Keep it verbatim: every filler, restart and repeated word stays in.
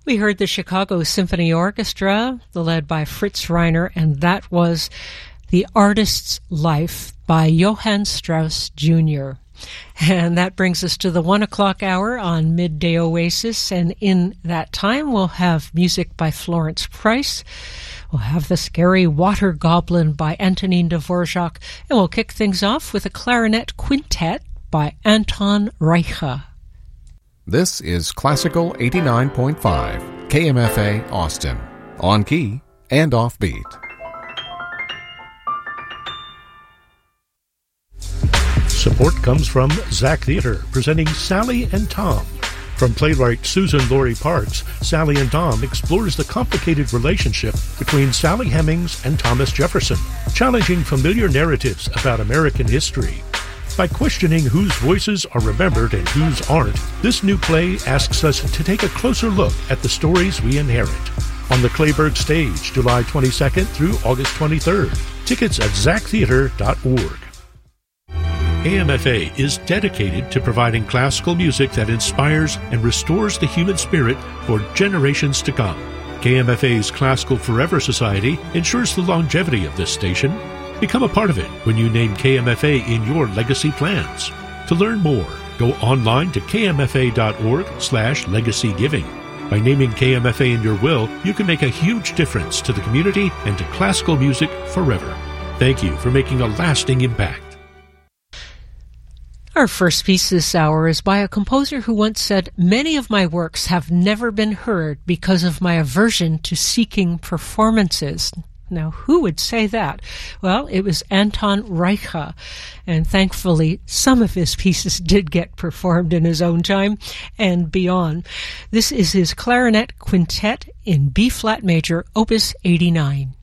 We heard the Chicago Symphony Orchestra, led by Fritz Reiner, and that was The Artist's Life by Johann Strauss Junior And that brings us to the one o'clock hour on Midday Oasis, and in that time we'll have music by Florence Price. We'll have The Scary Water Goblin by Antonin Dvorak, and we'll kick things off with a clarinet quintet by Anton Reicha. This is Classical eighty-nine point five, K M F A Austin, on key and offbeat. Support comes from Zach Theater, presenting Sally and Tom. From playwright Susan Laurie Parks, Sally and Tom explores the complicated relationship between Sally Hemings and Thomas Jefferson, challenging familiar narratives about American history. By questioning whose voices are remembered and whose aren't, this new play asks us to take a closer look at the stories we inherit. On the Clayburgh stage, July twenty-second through August twenty-third. Tickets at zach theater dot org. K M F A is dedicated to providing classical music that inspires and restores the human spirit for generations to come. K M F A's Classical Forever Society ensures the longevity of this station. Become a part of it when you name K M F A in your legacy plans. To learn more, go online to k m f a dot org slash legacy giving. By naming K M F A in your will, you can make a huge difference to the community and to classical music forever. Thank you for making a lasting impact. Our first piece this hour is by a composer who once said, "Many of my works have never been heard because of my aversion to seeking performances." Now, who would say that? Well, it was Anton Reicha, and thankfully some of his pieces did get performed in his own time and beyond. This is his clarinet quintet in B-flat major, opus eighty-nine.